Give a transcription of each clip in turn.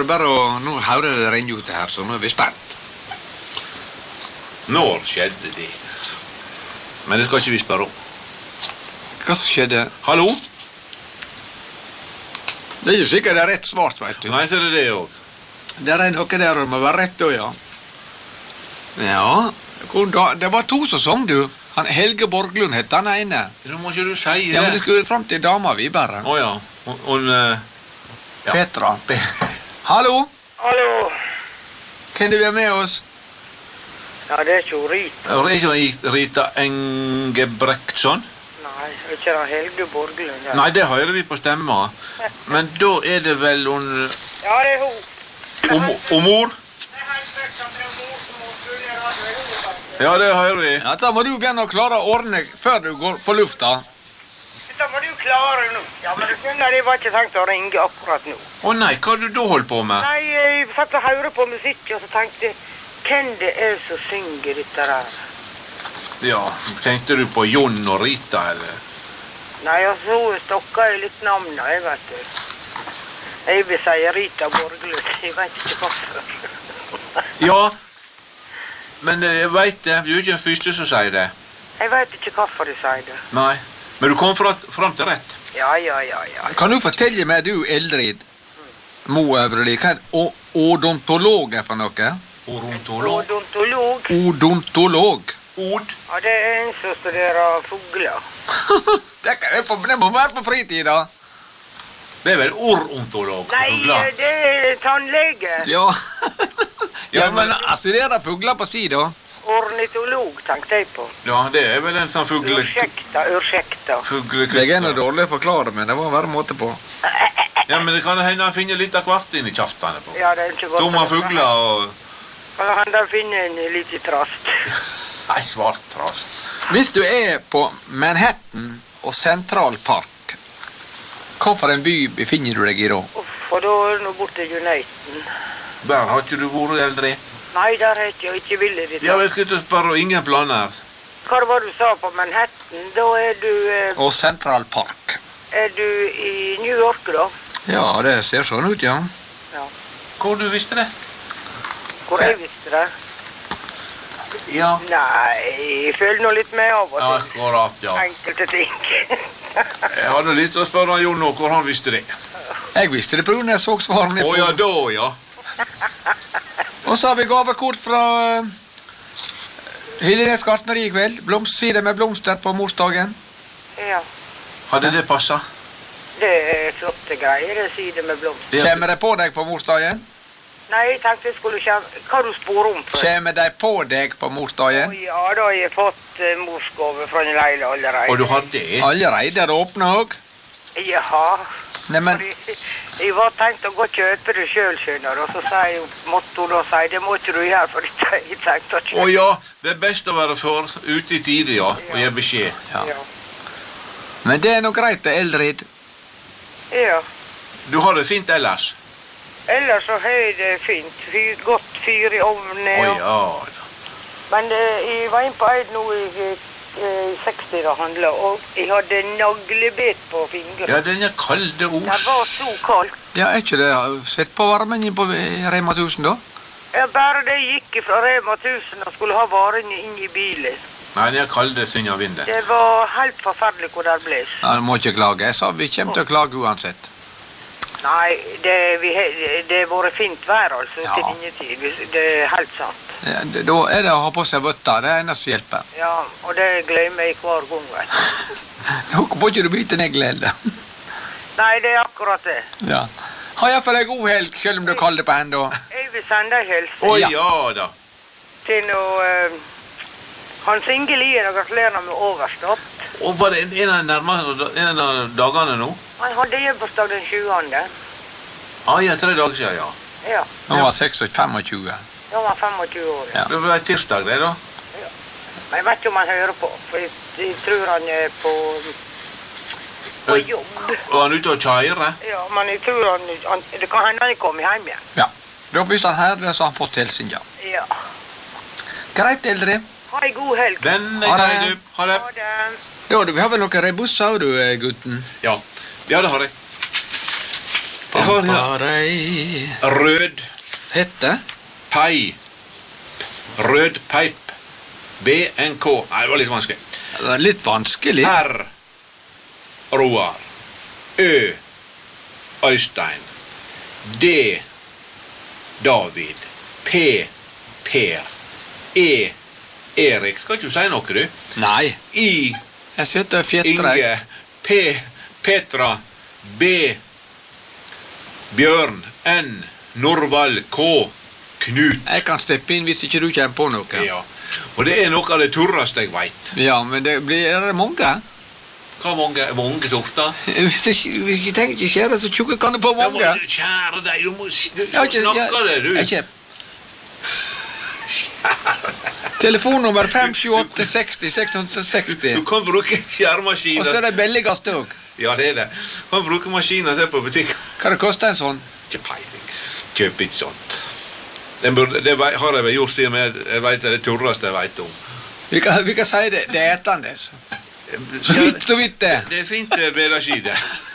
bare å... Nå hører det ringe ut her, så nå vi spent. Når skjedde det? Men det skal ikke vi spørre om. Hva skjedde? Hallo? Det jo sikkert det rett svart, vet du. Nei, så det også. Det noe der det må være rett også, ja. Ja, det var 2 som sang, du. Han Helge Borglund het han ene. Nå må ikke du si det. Ja, men det skulle frem til dama vi bare. Ja. Ja. Petra. Hallo? Hallo? Kan du være med oss? Ja, det ikke Rita. Det ikke Rita Engebrektsson? Nei, ikke det Helge Borglund. Ja. Nei, det hører vi på stemma. Men da det vel hun... Ja, det hun. Og mor? Ja, det hører vi. Ja, da må du begynne å klare å ordne før du går på lufta. Da må du klare nå. Ja, men du skjønner, jeg var ikke tenkt å ringe akkurat nå. Nei, hva har du da holdt på med? Nei, jeg satt og hørte på musikk, og så tenkte jeg, hvem det som synger dette der? Ja, tenkte du på Jon og Rita, eller? Nei, og så stokket jeg litt navnet, jeg vet du. Jeg vil si Rita Borglund, jeg vet ikke hvorfor. Ja, men jeg vet det, du ikke den første som sier det. Jeg vet ikke hvorfor de sier det. Nei, men du kom frem til rett. Ja. Kan du fortelle meg, du Eldrid, Moøvreli, hva odontolog for noe? Odontolog? Odontolog. Od? Ja, det en som studerer fugler. Det må være på fritida. Det vel orontolog? Nei, det tannlege. Ja, men jeg studerer fugler på sida. Ornitolog, tenkte jeg på. Ja, det vel en sånn fugle... Ursäkta. Jeg er noe dårlig å forklare, men det må være måte på. Ja, men det kan hende han finner litt av hvert inn i kjaftene på. Ja, det ikke godt. Dumme fugler og... Kan han da finne en liten trast? Nei, svart trast. Hvis du er på Manhattan og Central Park, hva for en by befinner du deg i da? Og da er du borte i Uniten. Der har ikke du vært eldre? Nei, der er ikke villig ditt. Ja, jeg skulle ikke spørre, ingen planer. Hva var du sa på Manhattan? Da er du... Og Central Park. Er du i New York da? Ja, det ser sånn ut, ja. Hvor du visste det? Hvor jeg visste det? Ja. Nei, jeg føler noe litt med av og til. Akkurat, ja. Enkelte ting. Jeg hadde litt å spørre Jon nå, hvor han visste det. Jeg visste det på grunn av jeg så svarene på. Ja, da, ja. Og så har vi gavekort fra Hillenes gartneri i kveld. Blomstside med blomster på morsdagen. Ja. Hadde det passet? Det er flotte greier, det sier det med blomster. Kommer de på deg på morsdagen? Nei, jeg tenkte jeg skulle kjenne... Hva du spår om for? Kommer de på deg på morsdagen? Ja, da har jeg fått morsgave fra en leile allerede. Og du har det? Allerede, er det åpnet også? Ja. Neimen... Jeg var tenkt å gå og kjøpe det selv, skjønner, og så måtte hun da si, det må ikke du gjøre, for jeg tenkte å kjøpe. Ja, det er best å være ute i tide, ja, og gi beskjed. Ja. Men det er nok greit, det, Eldrid. Ja. Du har det fint ellers? Ellers så har jeg det fint. Godt fyr i ovnen. Ja. Men jeg var inn på Eid nå i 60 da handlet, og jeg hadde naglebet på fingeren. Ja, den er kalde ord. Det var så kaldt. Ja, er ikke det sett på varmen inn på Rema 1000 da? Ja, bare det gikk fra Rema 1000 og skulle ha varene inn i bilen. Nei, den er kalde, synger vinden. Det var helt forferdelig hvor det ble. Ja, du må ikke klage. Jeg sa vi kommer til å klage uansett. Nei, det har vært fint vær, altså, Ja. til denne tid. Det er helt sant. Ja, da er det å ha på seg vøtter, det er eneste hjelpen. Ja, og det glemmer jeg hver gang, vet du. Nå får ikke du bite negler heller. Nei, det er akkurat det. Ja. Ha i hvert fall en god helg, selv om du kaller det på enda. Jeg vil sende en hilsen Oi, Ja. ja da. til noe... Hans Inge Lien og gratulerer med overstått. Og var det en av dagene nå? Han hadde hjembursdag den 20. Ja, 3 dager siden, ja. Ja, Nå var 26-25. da var han 25 år. Ja. Det var tirsdag, det da. Men jeg vet ikke om han hører på, for jeg tror han er på jobb. Og han ute og kjører? Ja, men jeg tror det kan hende han kommer hjem igjen. Ja. Da hvis han her, så har han fått hilsen, ja. Ja. Greit, eldre. Ha en god helg. Den er Ha det. grei, du. Ha det. Ha det. Ja, du har vel noen rebusser, du, gutten? Ja, det har jeg. Jeg har den her. Amparei. Rød Hette? Pipe. Rød Pipe. BNK. Nei, det var litt vanskelig. Det var litt vanskelig. R. Roar. Ø. Øystein. D. David. P. Per. E. Erik. Skal ikke du si noe, du? Nei. I. Jeg sitter og fjetter deg. Inge. P. Petra. B. Bjørn. N. Norvald. K. Knut. Jeg kan steppe inn hvis ikke du kommer på noe. Ja. Og det er noe av det turreste jeg vet. Ja, men er det mange? Hva mange sorter? Hvis jeg tenker ikke kjære så tjukke kan du få Da må mange. du kjære deg, du må Jeg har ikke- snakke det, du. Jeg ikke. Telefonnummer 578 60 660. Du kan bruke Og så fjærmaskiner. er det billigste òg. Ja, det er det. Du kan bruke maskiner se på butikk. Hva det koster en sånn? Ikke peiling. Kjøp ikke sånt. Det har jeg vel gjort siden jeg vet det er det turreste jeg vet om. Vi kan si det er etende. Så vidt og vidt det. Det er fint vederskide.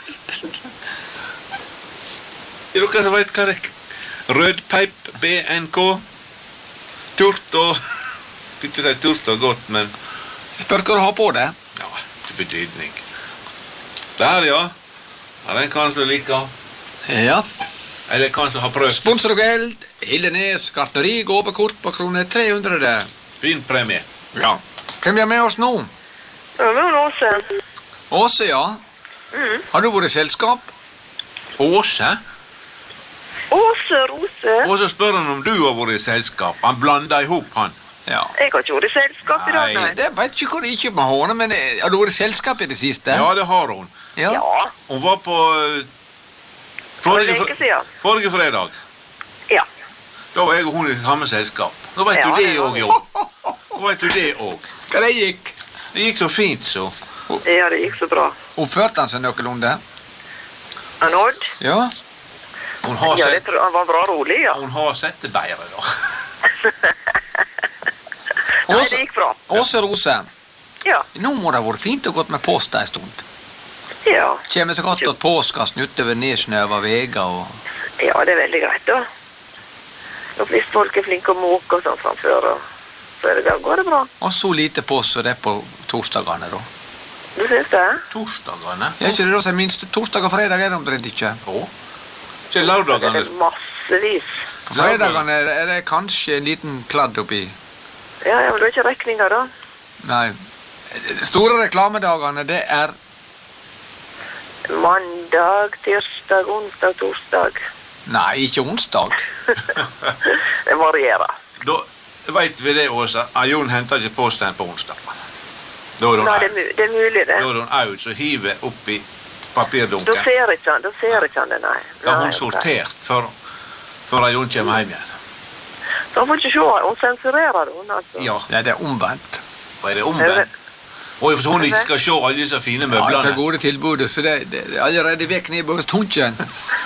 Er dere som vet hva det er? Rødpeip, BNK. Turt og... Ikke si turt og godt, men... Spør hva du har på det. Ja, ikke betydning. Der, ja. Ja, den kan som liker. Ja. Eller kan som har prøvd. Sponsor og geld. Hildenes gartneri gåvekort på kroner 300. Fin premie. Ja. Hvem er med oss nå? Ja, men Åse. Åse, ja. Har du vært i selskap? Åse? Åse Rose. Og så spør han om du har vært i selskap. Han blander ihop, han. Ja. Jeg har ikke vært i selskap i dag, Nei. nei. Det vet ikke hvor det ikke med henne, men har du vært i selskap i det siste? Ja, det har hun. Ja. Ja, Hun var på for en veke siden. forrige fredag. Ja. Da var jeg og hun i samme selskap. Nå vet Ja, du det det var òg, vi. jo. Nå vet du det òg. Hva det gikk? Det gikk så fint, så. Ja, det gikk så bra. Oppførte han seg noenlunde? Han Odd? Ja. Hun har, Ja, sett, han var bra rolig, ja. hun har sett det bedre, da. Nei, Åse, det gikk bra. Åse Rose, Ja. nå må det ha vært fint å gå med post en stund. Ja. Kjem så godt at påskassen utover nedsnøva veier og... Ja, det er veldig greit, da. Og hvis folk er flinke å måke og sånn framfør, så er det da går det bra. Og så lite post som det er på torsdagene, da. Du synes det? Torsdagene? Er ikke det da som minst torsdag og fredag er det omtrent ikke? Å? Ikke Det lørdagene? er massevis. På fredagene er det kanskje en liten kladd oppi. Ja, men du har ikke rekninger, da. Nei. De store reklamedagene, det er... Mandag, tirsdag, onsdag, torsdag. Nei, ikke onsdag. Det varierer. Da vet vi det, Åsa. Jon henter ikke posten på onsdag. Da er Nei, hun det er mulig, det. Da er hun out, så hiver oppi Da papirdunken. ser ikke han det, nei. Da har Nei, hun sortert før Jon kommer hjem igjen. Så han får ikke se, hun sensurerer det, hun, altså. Ja, Nei, det er omvendt. og er det omvendt? Og for hun ikke skal se alle disse fine Ja, så møblene. gode tilbudet, så det er allerede vekk ned på stunken.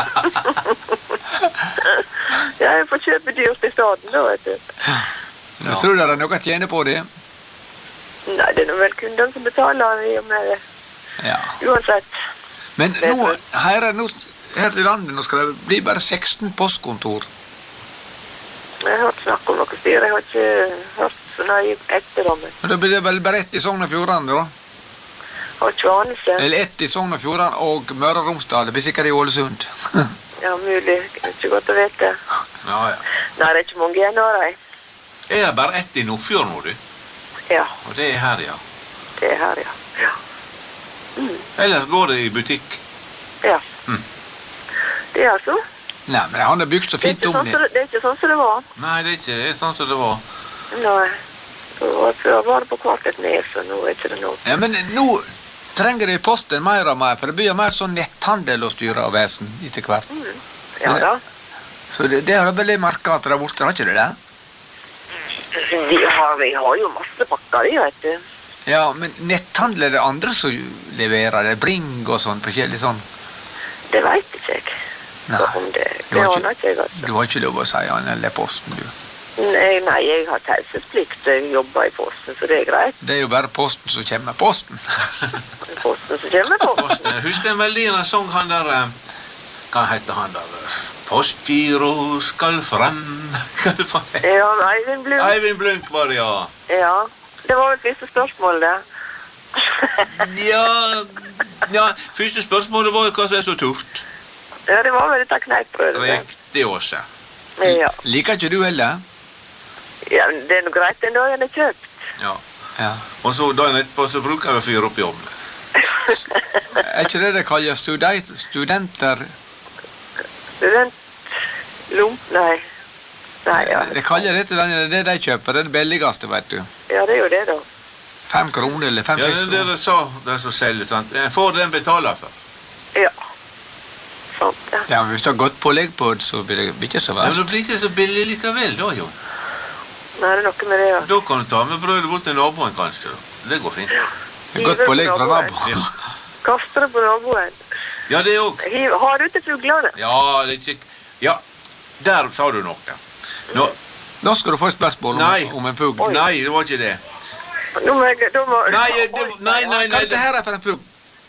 Ja, jeg får kjøpe dyrt i staden, da, vet du. Jeg tror det er noe å tjene på det. Nei, det er nå vel kunden som betaler i og med det. Ja. Uansett. Men Det er nå, for- her i landet nå skal det bli bare 16 postkontor. Jeg har hørt snakk om noe styr. Jeg har ikke hørt så nøye etter det, men Men da blir det vel bare ett i Sogn og Fjordane, da? jeg har ikke anelse. Eller ett i Sogn og Fjordane og Møre og Romsdal. Det blir sikkert i Ålesund. Ja, mulig. Det er ikke godt å vite. Ja, ja. Nei, det er ikke mange igjen av dem. Jeg har bare ett i Nordfjord nå, du. Ja, Og det er her, ja. det er her, ja. Ja. Ellers går det i butikk. Ja. Mm. Det er altså. Nei, men han har bygd så Det er fint ikke om sånn det. som det, det, er ikke sånn som det var. Nei, det er ikke sånn som det var. Nei. Før var det på hvert et nes, og nå er ikke det noe. Ja, men nå trenger de posten mer og mer, for det blir mer sånn netthandel og styre av vesen etter hvert. Ja da. Så det har jeg vel merket at det har borte, har ikke det det? Vi har jo masse pakker i, vet du. Ja, men netthandel er det andre som leverer, det er Bring og sånn, forskjellig sånn. Det vet ikke jeg. Nei, Om det du har aner ikke jeg, altså. Du har ikke lov å si annet enn det er posten, du. Nei, jeg har taushetsplikt. Jeg jobber i posten, så det er greit. Det er jo bare posten som kommer med posten. Posten som kommer på. Jeg husker en veldig en sang han der Hva heter han da? Postgiro skal frem. Hva det var? Ja, Eivind Blunk. Eivind Blunk var det, ja. Ja, det var vel første spørsmål, det. Ja, første spørsmålet var jo hva som er så turt. Ja, det var vel dette kneippbrødet. Riktig, Åse. Ja. Liker ikke du heller? Ja, men det er noe greit den dagen jeg kjøpt. Ja. Ja. Og så dagen etterpå så bruker vi å fyre opp i ovnen. Er ikke det kaller studenter? Studentlump, nei. Nei, ja. Det kaller det det de kjøper, det er det billigste, vet du. Ja, det er jo det da. 5 kroner eller 5-6 Ja, det er det kroner. de sa, det som selger, sant? Jeg får den betaler for. Ja. Sant, ja. Ja, men hvis du har godt pålegg på det, så blir det ikke så Ja, men verst. det blir ikke så billig likevel da, jo. Nei, det er noe med det, ja. Da kan du ta med brødet bort til naboen, kanskje. Da. Det går fint. Det er godt pålegg fra naboen. Ja, Kaster det på naboen. ja det òg. Har du til fuglene? Ja, det er ikke... Ja, der sa du noe. Nå, Da skal du få et spørsmål Nei. om en fugl. Oi. nei, det var ikke det. Nå må jeg... Nei, Hva er dette her for en fugl?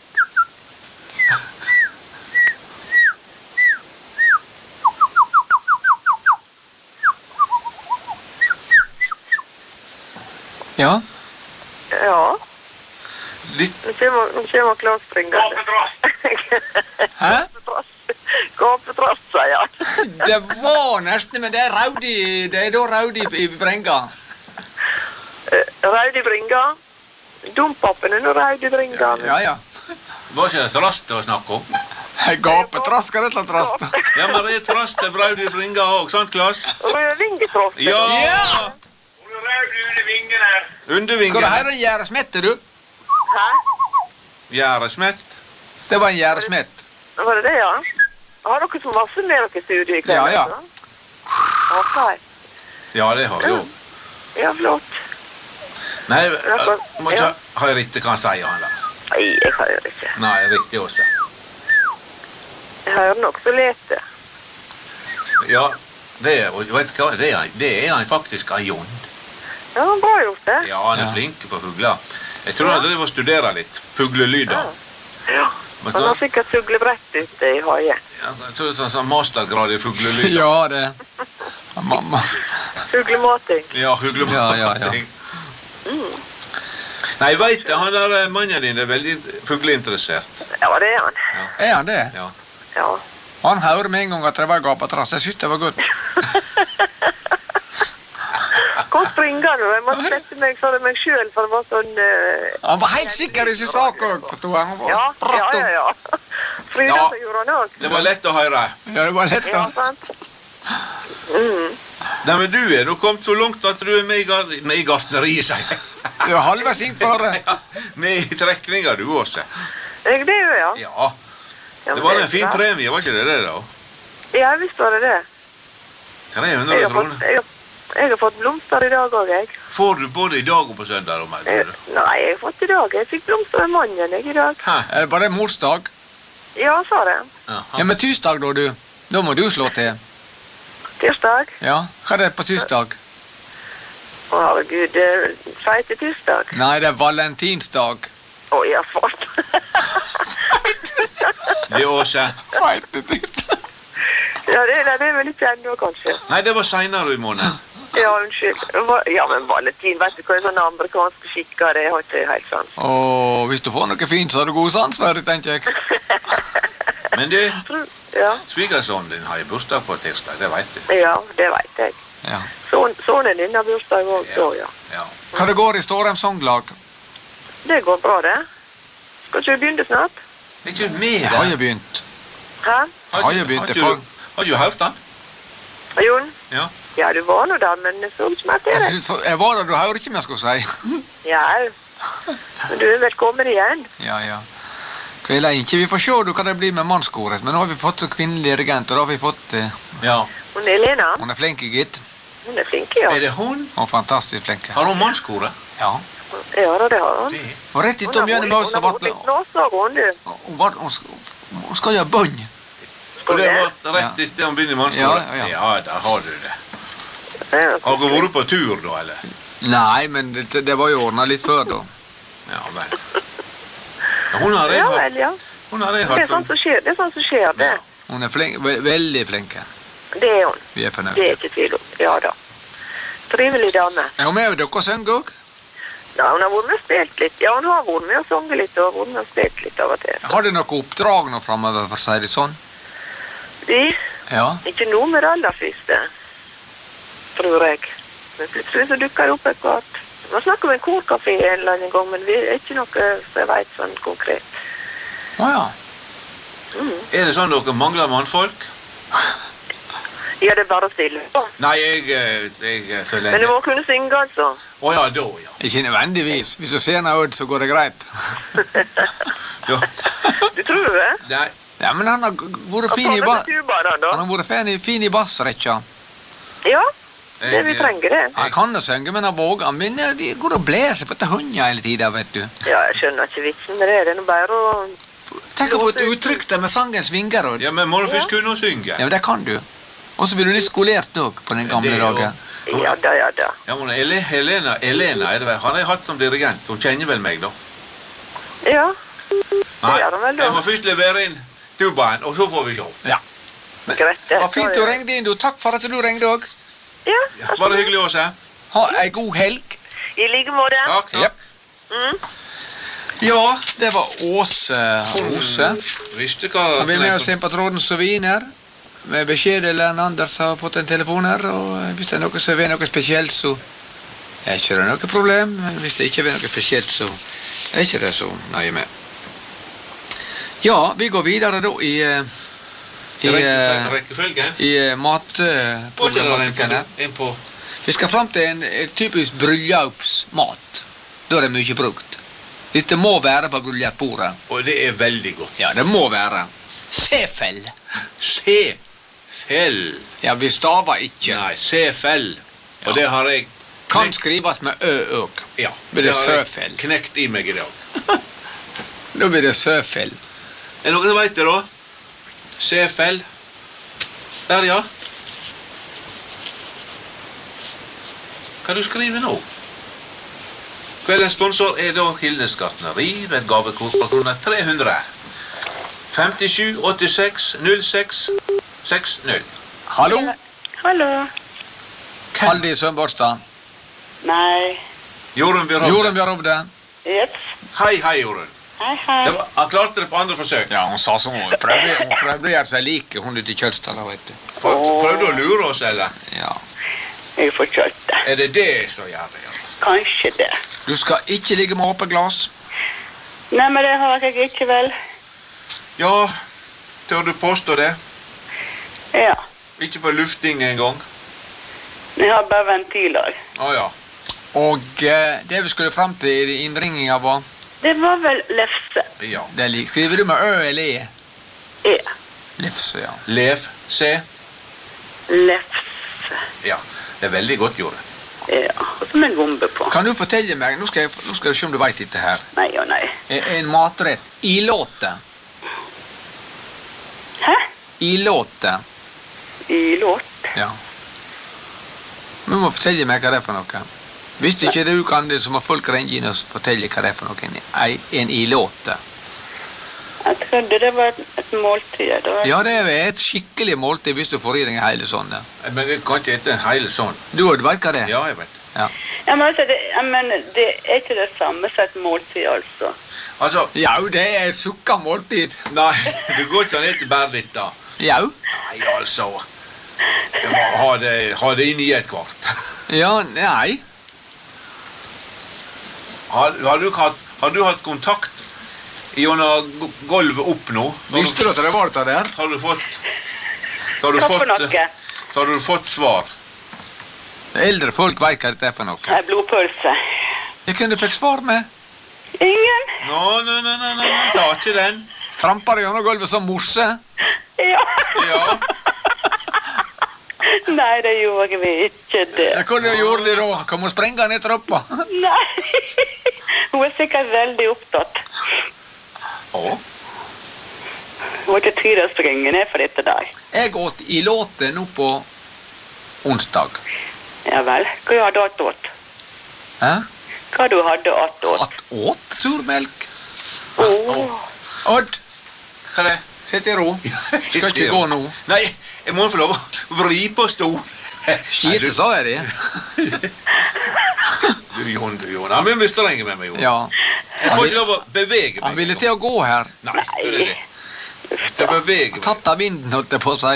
Ja? Ja. Litt... Nå kommer Klaus springende. Hæ? Gapetrass, sier han. Det var nesten, men det er Raudi. Det er da Raudi i Brenga. Raudi Bringa. Dompappen er nå Raudi Bringa. Ja. Var ikke det rast det var snakk om? Gapetrask, hva er dette trast? Ja, men det er et rast til Braudi Bringa også, sant, Klaus? Rødvingetross. Ja! Ja! Undervingen. Skal du høre en gjæresmette, du? Hæ? Gjæresmett. Det var en gjæresmett. Var det det, ja? Har dere så masse med dere studier i kveld? Ja. altså? Ok. Ja, det har vi jo. Ja, flott. Nei, må ikke ha riktig hva han sier, han der. Nei, jeg hører ikke. Nei, riktig også. Jeg hører nok så lete. Ja, det er, vet du hva, det er han faktisk av Jon. Ja, bra gjort det. Ja, han er flink på fugler. Jeg tror han driver og studerer litt. Fuglelyder. Ja. Men Han har sikkert fuglebrett ute i haien. ja, jeg tror det er sånn mastergrad i fuglelyder. Ja, det. Mamma. Fuglemating. Ja, fuglemating. Ja. Nei, vet du, han der mannen din er veldig fugleinteressert. Ja, det er han. Er han det? Ja. Ja. Han hørte med en gang at det var gapetrass. Jeg synes det var godt. Kom springende, og jeg måtte sette meg for meg selv, for det var sånn... Han var helt sikker i sin sak også, forstod han. Han var Ja, spratt opp. ja. Frida Ja. så gjorde han også. Det var lett å høre. Ja, det var lett Ja, da. sant. Mm. Nei, men du er nå kommet så langt at du er med i gartneriet, sier jeg. Du er halvveis inn på det. Ja, med i trekninga du også. Jeg det jo, ja. Ja, Ja, det men var er en fin bra. premie, var ikke det da? Ja, visst var det det. 300 Jeg har kroner. jeg har fått blomster i dag også, jeg. Får du både i dag og på søndag, om jeg tror det? Nei, jeg har fått i dag. Jeg fikk blomster med mannen, jeg, i dag. Hæ? Var det morsdag? Ja, sa det. Ja, Jaha. men tirsdag da, du. Da må du slå til. Tirsdag. Ja, hva er det på tirsdag? Å, herregud, feite tirsdag. Nei, det er valentinsdag. Å, jeg har fått. Det er Åse. Feite tirsdag. Ja, det er vel ikke ennå, kanskje. Nei, det var senere i måneden. Ja, unnskyld. Ja, men valentin, vet du hva er sånne amerikanske skikker, det har ikke helt sant. Og hvis du får noe fint, så har du god sans for det, tenker jeg. Men du, Ja, svigersonen din har jo bursdag på tirsdag, det vet du. ja, det vet jeg. Ja. Sonen din har bursdag også, ja. Ja. Hva det går i Storheim sanglag? Det går bra, det. Skal ikke vi begynne snart? Er ikke du med Jeg har der? jo begynt. Hæ? Har jo begynt, det par. Har du hørt den? Jon? Ja. Ja, du var nå der, men så smert er det. Jeg var der, du hører ikke hva jeg skulle si. Ja, men du er velkommen igjen. Ja. Tviler ikke. Vi får se du, hva det blir med mannskoret. Men nå har vi fått så kvinnelig dirigent, og da har vi fått... Ja. Hun er Lena. Hun er flink, gitt. Hun er flink, ja. Er det hun? Hun er fantastisk flink. Har hun mannskoret? Ja. Ja, da, det har hun. Det. Og rett etter om Jønne Møs Hun har vært litt blåsag, hun, du. Hun skal gjøre bønn. Og det det? var rett etter han begynner i mannskoret? Ja. Ja, der har du det. Ja, Har du vært på tur da, eller? Nei, men det var jo ordnet litt før da. Ja, vel. Ja, hun har jeg ja hørt. vel, ja. Hun har jeg Det er hørt sånn fra... som skjer, det. Ja. Hun er flink, veldig flink. Det er hun. Vi er fornøyd. Det er ikke tvil om. Ja da. Trivelig dame. Er hun med dere og synger også? Ja, hun har vært med og spilt litt. Ja, hun har vært med og sunget litt, og vært med og spilt litt av og til. Har du noe oppdrag nå fremover, for å si det sånn? Ja, ikke noe med det aller første, tror jeg. Men plutselig så dukker det opp et godt. Man snakker om en korkafé en eller annen gang, men det er ikke noe som jeg vet sånn konkret. Åja. Er det sånn dere mangler mannfolk? Ja, det er bare stille. Nei, jeg så lenge. Men det må kunne synge, altså. Åja, da, ja. Ikke nødvendigvis. Hvis du ser noe Odd, så går det greit. Ja. Du tror det? Nei. Ja, men han har vært fin i Han har vært fin i bassrekka. Ja, det vi trenger det. Han kan jo synge, men han våger. Men de går og blæser på til hunder hele tiden, vet du. Ja, jeg skjønner ikke vitsen med det. Det er noe bare å... Tenk å få et uttrykk der med sangens vinger, Odd. Ja, men må du først kunne synge. Ja, men det kan du. Og så blir du litt skolert også på den gamle dagen. Ja da. Ja, men Elena er det vel. Han har jeg hatt som dirigent. Hun kjenner vel meg, da. Ja, Nei, det er det vel da. jeg må først levere inn tubaen, og så får vi se. Ja. Men, Greit, det. det var fint du ringte inn, du. Takk for at du ringte også. Ja, Ja, bare hyggelig å se. Ha en god helg. i like måte. Takk. Jep. Ja. Det var Åse. Visste hva... Han vil med oss inn på tråden som viner. Med beskjed eller en Anders har fått en telefon her, og hvis det er noe som er noe spesielt, så er ikke det noe problem. Men hvis det ikke er noe spesielt, så er ikke det så nøye med. Ja, vi går videre da i rekkefølgen. matproblematikken her. En på... Vi skal frem til en typisk bryllupsmat. Da er det mye brukt. Dette må være på bryllupsbordet. Og det er veldig godt. Ja, det må være. Sefell. Sefell. Ja, vi staver ikke. Nei, sefell. Og Ja. det har jeg... Kan skrives med ø òg. Ja, Blir det har jeg søfell? knekt i meg i dag. Da blir det søfell. Er det noen som vet det da? Sefell. Der, ja. Hva du skriver nå? Kveldens sponsor er da Hildes Gartneri ved et gavekort på kroner 300. 57 86 06 60. Hallo? Hallo. Haldi Sønborstad. Nei. Jorunn Bjørhovde. Jorunn Bjørhovde. Jeps. Hei, Jorunn. Hei, hei. Han klarte det på andre forsøk. Ja, hun sa sånn. Hun prøvde å gjøre seg like hun ute i Kjølstad, vet du. Prøvde å lure oss, eller? Ja. Jeg får kjøtt det. Er det det som gjør det? Ja? Kanskje det. Du skal ikke ligge med åpent glass. Nei, men det har jeg ikke vel. Ja, tør du påstå det? Ja. Ikke på lufting en gang? Jeg har bare ventiler. Ja. Og det vi skulle frem til i innringinga var Det var vel lefse. Ja. det er skriver du med ø eller e? E. Lefse, ja. Lev, se. Lefse. Ja, det er veldig godt, Jorunn. Ja, og som en gombe på. Kan du fortelle meg, nå skal jeg se om du vet dette her, Nei og nei. en matrett. Ilåte. Hæ? Ilåte. I låt? Ja. Du må fortelle meg hva det er for noe. Hvis ikke du kan det, så må folk ringe inn og fortelle hva det er for noe. En ilåte. Jeg trodde det var et måltid. Det var... Ja, det er et skikkelig måltid hvis du får i deg en hele sånn. Ja. Men jeg kan ikke ete en hele sånn. Du vet hva det er? Ja, jeg vet. Ja. Ja, men altså, det er ikke det samme som et måltid, altså. Altså, Ja, det er et sukka måltid. nei, du går ikke an ete bare litt da. Ja. Nei, altså. Du må ha det inn i et kvart. Ja, nei. Har du hatt kontakt gjennom gulvet opp nå? Visste du at det var det der? Har du fått Hva for noe? Så har du fått svar. Eldre folk vet hva det er for noe. Nei, blodpølse. Det kunne du fikk svar med. Ingen? Nei, ta ikke den. Tramper du gjennom gulvet som morse? Ja. Ja. Nei, det gjorde vi ikke det. Hva gjorde de da? Kom og sprenge ned trappa? Nei. Hun er sikkert veldig opptatt. Å? Hun har ikke tid å springe ned for dette der. Jeg åt i låte nå på onsdag. Ja vel. Hva du hadde attåt? Hæ? Hva du hadde attåt? At åt surmelk? Åh. Odd, Hva er det? Sett i ro. Skal ikke gå nå. Nei, jeg må få lov å vri på stol. Skite, sa jeg det. Du, Jon. Han vil bli strenge med meg, Jon. Ja. Jeg får ikke lov å bevege meg. Han ville til å gå her. Nei, det er det. Jeg skal bevege meg. Tatt av vinden, holdt jeg på å si.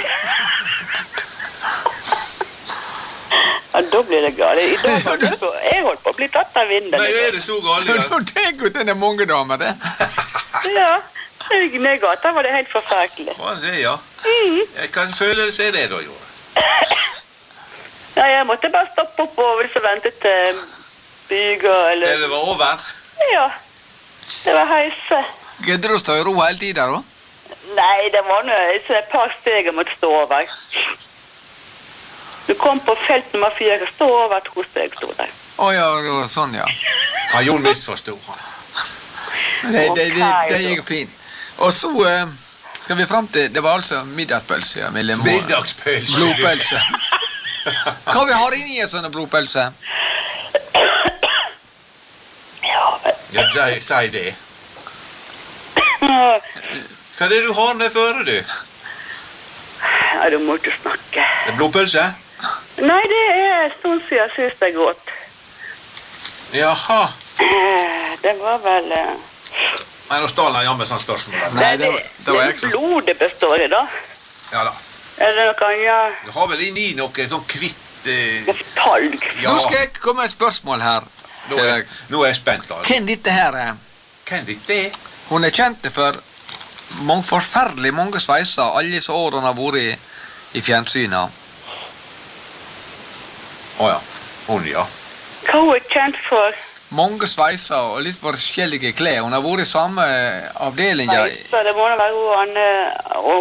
Ja, da blir det galt. Jeg holdt på å bli tatt av vinden. Nei, er det så galt? Du tenker ut denne mange damer, det. Ja, i gata var det helt forferdelig. Hva er det, ja? Hva følelse er det da, Jon? Ja, jeg måtte bare stoppe opp og vente til byga, eller... Det var over? Ja, det var heise. Gidder du å stå i ro hele tiden, da? Nei, det var et par steg jeg måtte stå over. Du kom på felt nummer 4, stå over 2 steg, stod der. Ja, sånn, ja. Ja, Jon misforstod han. Det gikk fint. Og så skal vi frem til, det var altså middagspølse, ja. Middagspølse? Blodpølse. Hva vi har inni en sånn blodpølse? Ja, si det. Hva er det du har ned føre, du? Ja, du må ikke snakke. Det er blodpølse? Nei, det er sånn som jeg synes det er godt. Jaha. Det var vel... Nei, nå stål han med sånne spørsmål. Nei, det var ikke så. Blodet består i da. Ja da. Er det noe annet? Du har vel inni noe sånn kvitt... Talg. Ja. Nå skal jeg komme med et spørsmål her. Nå er jeg spent, da. Hvem dette her er? Hvem dette er? Hun er kjent for forferdelig mange sveiser alle disse årene hun har vært i fjernsynet. Åja, hun, ja. Hva hun er kjent for? Mange sveiser og litt forskjellige klær. Hun har vært i samme avdeling. Sveiser, det må da være hun og...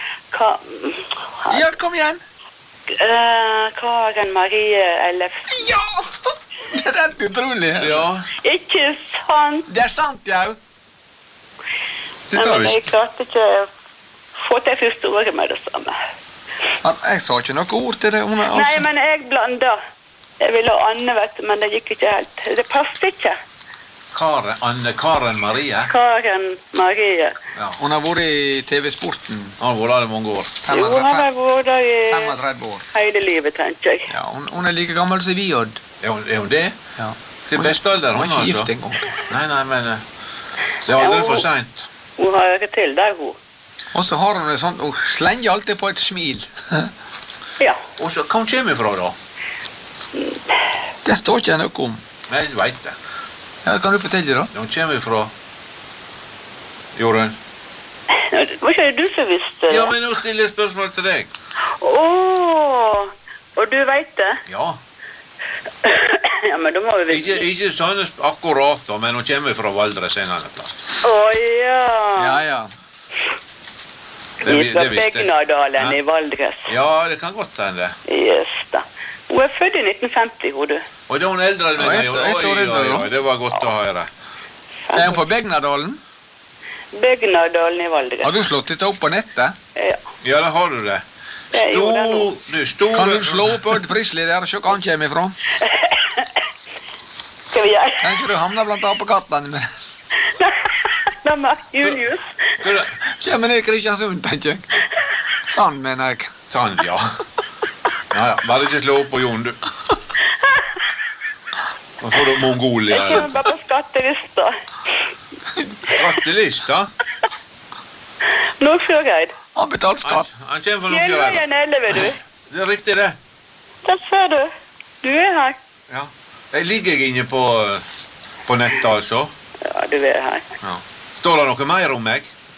Ja, kom igjen! Karen Marie Ellef. Ja! Det er rett utrolig. Ja. Ikke sant? Det er sant, ja. Det tar vi Jeg ikke. klarte ikke å få til første ordet med det samme. Jeg sa ikke noe ord til det. Nei, men jeg blanda. Jeg ville ha Anne, vet du, men det gikk ikke helt. Det passet ikke. Karen Marie. Karen Marie. Ja. Hun har vært i TV-sporten. Han har vært der i mange år. Jo, hun har vært der i 35 år. hele livet, tenker jeg. Ja, hun er like gammel som vi, Odd. Er hun det? Ja. Til bestalder, Hun hun var ikke altså. gift en gang. Nei, men det er aldri for sent. Hun har ikke til der, hun. Og så har hun det sånn, hun slenger alltid på et smil. Ja. Og så, hva hun kommer fra da? Det står ikke noe om. Nei, jeg vet det. Ja, kan du fortelle da? Hun kommer fra... Jorunn? Var ikke det du som visste det? Ja, men nå stiller jeg spørsmål til deg. Og du vet det? Ja. Ja, men da må vi vite. Ikke sånn akkurat da, men hun kommer fra Valdres en annen plass. Ja. Ja. Fra Begnadalen i Valdres. Ja, det kan godt hende. Yes da. Hun er født i 1950, hun du. Og da er hun eldre enn meg. Et år eldre, ja. Det var godt å høre. Er hun fra Begnadalen? Begnadalen i Valdres. Har du slått dette opp på nettet? Ja. Ja, da har du det. Kan du slå opp Odd Frisley der og se hva han kommer ifra? Skal vi gjøre? Kan ikke du hamne blant apekattene med? Nei, Julius. Kommer ned i Kristiansund, tenker jeg. Sand, mener jeg. Sand, ja. Ja, bare ikke slå opp på Jon, du. Nå får du Mongolia. Jeg kommer bare på skattelista. Skattelista? Nordfjordeid. Han betaler skatt. Han kommer fra Gjelder Nordfjordeid. en 11, du. Det er riktig, det. Der ser du. Du er her. Ja. Jeg ligger inne på nettet, altså. Ja, du er her. Ja. Står det noe mer om meg?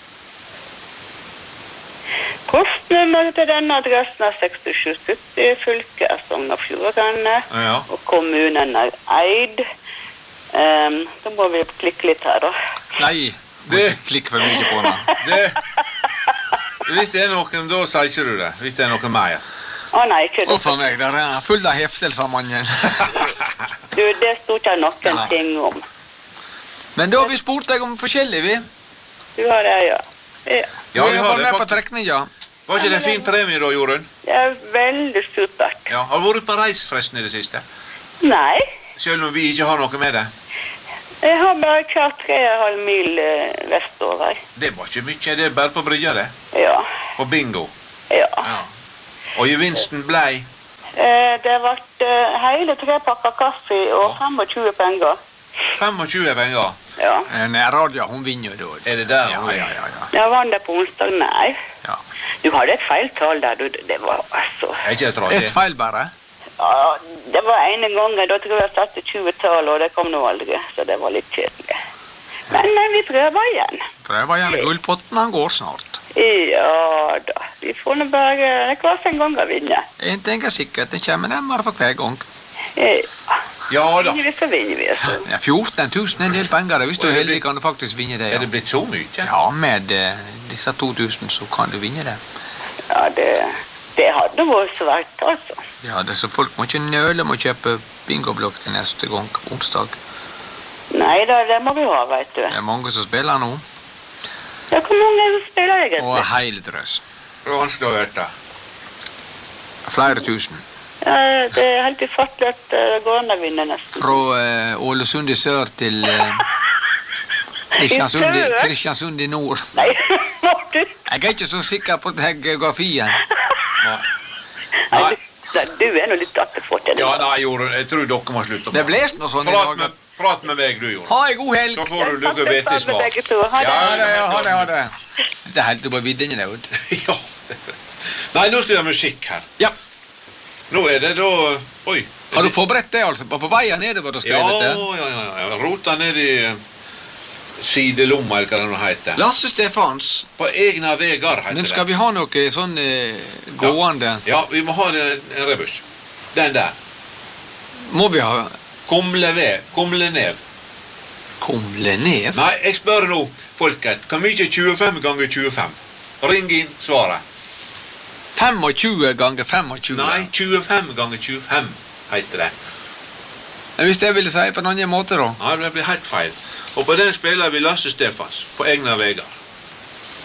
Postnummeret til denne adressen er 6770, fylket er Sogn og Fjordane, Ja. og kommunen er Eid. Da må vi klikke litt her da. Nei, må ikke klikke for mye på henne. Hvis det er noe, da sier ikke du det. Hvis det er noe mer. Nei, ikke det. For meg, der er full av heftelsammanheng. Du, det stod ikke noen ting om. Men da har vi spurt deg om forskjellig, vi. Du har det, ja. Ja, vi har med på trekninga. Var ikke det en fin premie da, Jorunn? Det er veldig supert. Ja, har du vært på reis forresten i det siste? Nei. Selv om vi ikke har noe med det? Jeg har bare kjørt 3,5 mil vestover. Det var ikke mye, det bare på brygja det? Ja. På bingo? Ja. Og gevinsten blei? Det var hele 3 pakker kaffe og 25 penger. 25 penger? Ja. Radia, hun vinner jo da. Er det der? Ja. Jeg vant det på onsdag, nei. Ja. Du hadde et feiltall der, det var altså... Er ikke det trasig? Et feil bare? Ja, det var ene gangen, da tror jeg satte 20-tall, og det kom nå aldri, så det var litt kjedelig. Men vi prøver igjen. Prøver igjen, gullpotten han går snart. Ja da, vi får nå bare, det klarer seg en gang å vinne. En ting er sikkert, det kommer nærmere for hver gang. Ja da. Så vinner vi, så. Ja, 14 000 en del penger, hvis du er heldig kan du faktisk vinne det. Er det blitt så mye? Ja, med disse 2000 så kan du vinne det. Ja, det hadde vært svært, altså. Ja, så folk må ikke nøle med å kjøpe bingoblokk til neste gang, onsdag. Nei da, det må vi ha, vet du. Det er mange som spiller nå. Ja, hvor mange som spiller egentlig? Og hele drøs. Hvordan står dette? Flere tusen. Ja, det er helt ufattelig at det går an å vinne nesten. Fra Ålesund i sør til Kristiansund i nord. Nei, må du? Jeg er ikke så sikker på geografien. Nei. Du er noe litt attefått. Ja, nei, Jorunn, jeg tror dere må slutte. Det blåste noe sånn i dag. Prat med meg, du, Jorunn. Ha en god helg. Så får du lukke vete i smak. Ha det. Det er helt på vidden, det. Ja. Nei, nå skal jeg ha musikk her. Ja. Nå er det da... Oi. Har du forberedt det, altså? På veien nedover og skrevet det? Ja. Rota ned i sidelomma, eller hva det nå heter. Lasse Stefans. På egna vegar, heter det. Men skal vi ha noe sånn gående? Ja, vi må ha en rebus. Den der. Må vi ha... Kumlenev. Kumlenev? Nei, jeg spør nå, folket. Hvor mye er 25 ganger 25? Ring inn svaret. 25 ganger 25? Nei, 25 ganger 25 heter det. Hvis jeg ville si på en annen måte da? Nei, det blir helt feil. Og på den spiller vi Lasse Stefans på egna vegar.